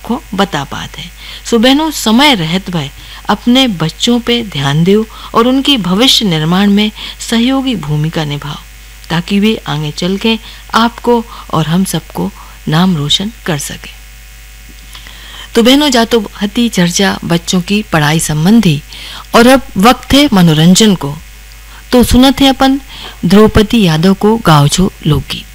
को बता पात है। सो बहनों, समय रहत भय अपने बच्चों पे ध्यान दो और उनकी भविष्य निर्माण में सहयोगी भूमिका निभाओ, ताकि वे आगे चल के आपको और हम सबको नाम रोशन कर सके। तो बहनों, जा तो हती चर्चा बच्चों की पढ़ाई संबंधी, और अब वक्त है मनोरंजन को। तो सुनत है अपन द्रौपदी यादव को गाओ छो लोकगीत।